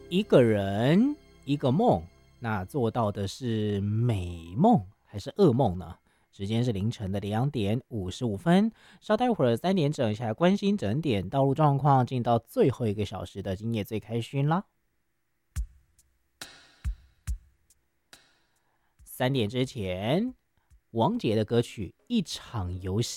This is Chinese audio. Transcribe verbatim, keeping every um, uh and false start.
一个人一个梦，那做到的是美梦还是噩梦呢？时间是凌晨的两点五十五分，稍待会儿三点整一下，关心整点道路状况，进到最后一个小时的今夜最开勋啦。三点之前，王杰的歌曲《一场游戏》。